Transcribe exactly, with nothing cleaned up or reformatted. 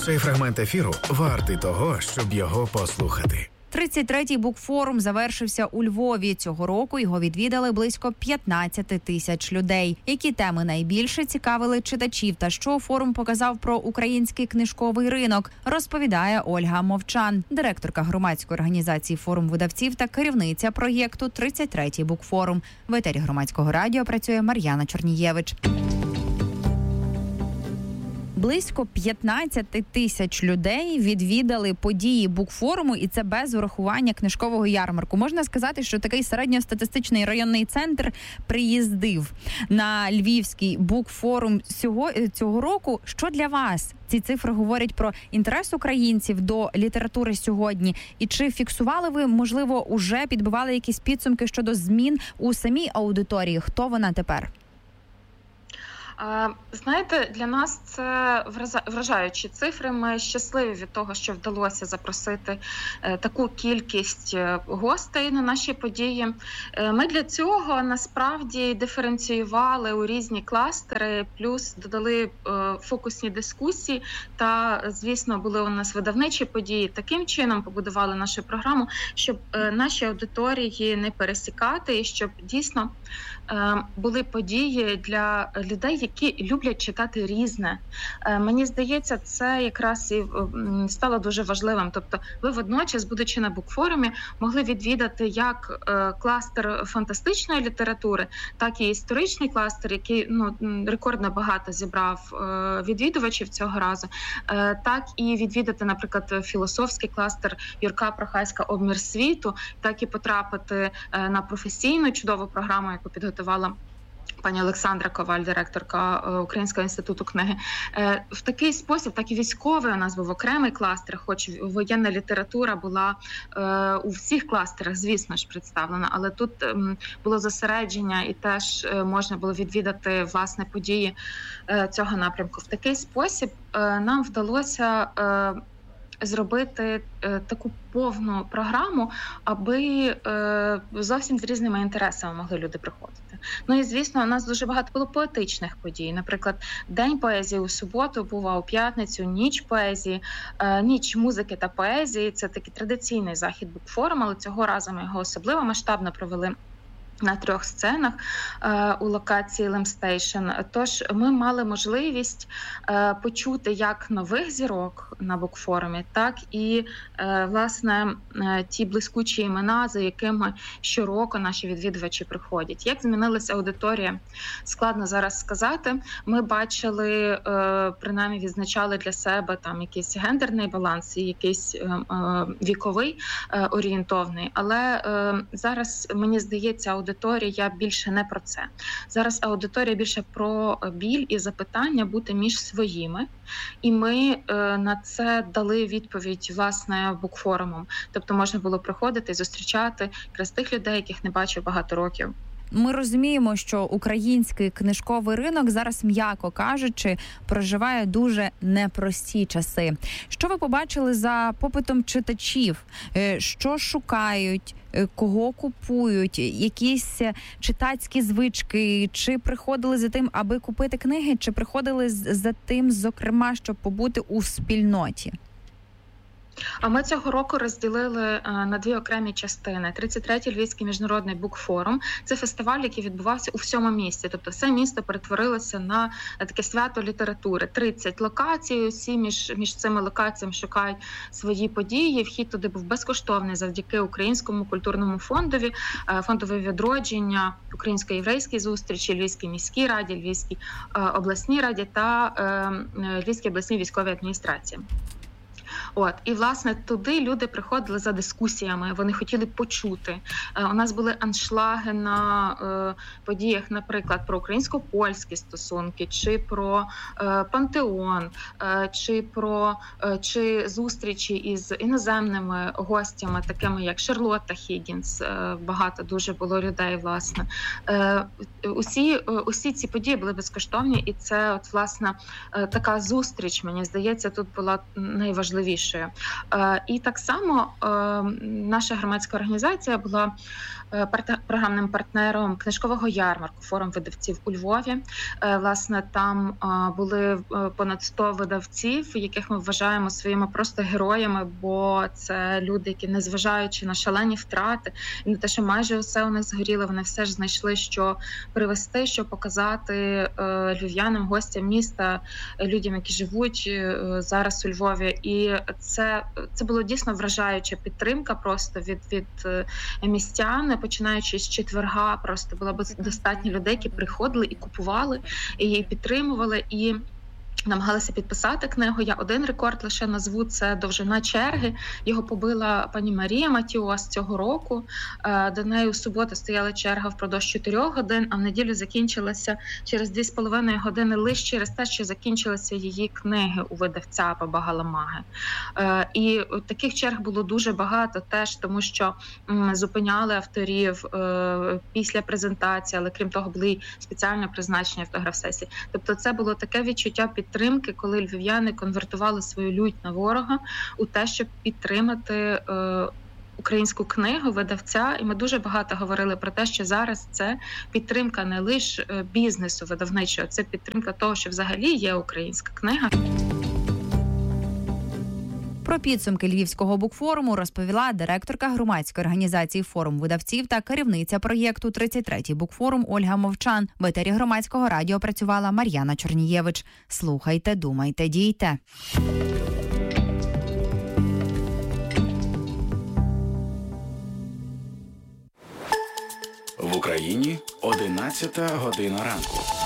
Цей фрагмент ефіру вартий того, щоб його послухати. тридцять третій букфорум завершився у Львові. Цього року його відвідали близько п'ятнадцять тисяч людей. Які теми найбільше цікавили читачів та що форум показав про український книжковий ринок, розповідає Ольга Мовчан, директорка громадської організації «Форум видавців» та керівниця проєкту тридцять третій букфорум. В етері Громадського радіо працює Мар'яна Чорнієвич. Близько п'ятнадцять тисяч людей відвідали події букфоруму, і це без урахування книжкового ярмарку. Можна сказати, що такий середньостатистичний районний центр приїздив на Львівський букфорум цього, цього року. Що для вас ці цифри говорять про інтерес українців до літератури сьогодні? І чи фіксували ви, можливо, уже підбивали якісь підсумки щодо змін у самій аудиторії? Хто вона тепер? Знаєте, для нас це вражаючі цифри. Ми щасливі від того, що вдалося запросити таку кількість гостей на наші події. Ми для цього насправді диференціювали у різні кластери, плюс додали фокусні дискусії та, звісно, були у нас видавничі події. Таким чином побудували нашу програму, щоб наші аудиторії не пересікати і щоб дійсно були події для людей, які люблять читати різне. Мені здається, це якраз і стало дуже важливим. Тобто ви водночас, будучи на букфорумі, могли відвідати як кластер фантастичної літератури, так і історичний кластер, який ну, рекордно багато зібрав відвідувачів цього разу, так і відвідати, наприклад, філософський кластер Юрка Прохаська «Обмір світу», так і потрапити на професійну чудову програму, яку підготувала пані Олександра Коваль, директорка Українського інституту книги. В такий спосіб, так і військовий у нас був окремий кластер, хоч воєнна література була у всіх кластерах, звісно ж, представлена, але тут було зосередження і теж можна було відвідати, власне, події цього напрямку. В такий спосіб нам вдалося зробити е, таку повну програму, аби е, зовсім з різними інтересами могли люди приходити. Ну і, звісно, у нас дуже багато було поетичних подій. Наприклад, День поезії у суботу був, а у п'ятницю ніч поезії, е, ніч музики та поезії. Це такий традиційний захід букфоруму, але цього разу ми його особливо масштабно провели на трьох сценах е, у локації Лемстейшн. Тож ми мали можливість е, почути як нових зірок на букфорумі, так і, е, власне, е, ті блискучі імена, за якими щороку наші відвідувачі приходять. Як змінилася аудиторія? Складно зараз сказати. Ми бачили, е, принаймні відзначали для себе там якийсь гендерний баланс і якийсь е, е, віковий е, орієнтовний, але е, зараз, мені здається, аудиторія Аудиторія більше не про це. Зараз аудиторія більше про біль і запитання бути між своїми. І ми е, на це дали відповідь, власне, букфорумом. Тобто можна було приходити і зустрічати якраз тих людей, яких не бачив багато років. Ми розуміємо, що український книжковий ринок зараз, м'яко кажучи, проживає дуже непрості часи. Що ви побачили за попитом читачів? Що шукають? Кого купують? Якісь читацькі звички? Чи приходили за тим, аби купити книги? Чи приходили за тим, зокрема, щоб побути у спільноті? А ми цього року розділили на дві окремі частини. тридцять третій Львівський міжнародний букфорум – це фестиваль, який відбувався у всьому місті. Тобто все місто перетворилося на таке свято літератури. тридцять локацій, всі між, між цими локаціями шукають свої події. Вхід туди був безкоштовний завдяки Українському культурному фондові, фондове відродження, Українсько-єврейській зустрічі, Львівській міській раді, Львівській обласній раді та Львівській обласній військовій адміністрації. От, і, власне, туди люди приходили за дискусіями, вони хотіли почути. Е, у нас були аншлаги на е, подіях, наприклад, про українсько-польські стосунки, чи про е, пантеон, е, чи про е, чи зустрічі із іноземними гостями, такими як Шарлотта Хіггінс. Е, багато дуже було людей, власне. Е, усі, е, усі ці події були безкоштовні, і це, от, власне, е, така зустріч, мені здається, тут була найважливіша. найважливішою. І так само наша громадська організація була програмним партнером книжкового ярмарку «Форум видавців» у Львові. Власне, там були понад сто видавців, яких ми вважаємо своїми просто героями, бо це люди, які, незважаючи на шалені втрати і на те, що майже усе у них згоріло, вони все ж знайшли, що привезти, що показати львів'янам, гостям міста, людям, які живуть зараз у Львові. І це, це було дійсно вражаюча підтримка просто від, від містян. Починаючи з четверга, просто було достатньо людей, які приходили і купували, і її підтримували, і намагалися підписати книгу. Я один рекорд лише назву, це довжина черги. Його побила пані Марія Матіос цього року. До неї у суботу стояла черга впродовж чотирьох годин, а в неділю закінчилася через дві з половиною години лише через те, що закінчилися її книги у видавця Баба Галамаги. І таких черг було дуже багато теж, тому що зупиняли авторів після презентації, але крім того були й спеціально призначені автограф-сесії. Тобто це було таке відчуття підтримки, коли львів'яни конвертували свою лють на ворога у те, щоб підтримати е, українську книгу, видавця. І ми дуже багато говорили про те, що зараз це підтримка не лише бізнесу видавничого, це підтримка того, що взагалі є українська книга. Про підсумки Львівського букфоруму розповіла директорка громадської організації «Форум видавців» та керівниця проєкту тридцять третій букфорум Ольга Мовчан. В етері Громадського радіо працювала Мар'яна Чорнієвич. Слухайте, думайте, дійте. В Україні одинадцята година ранку.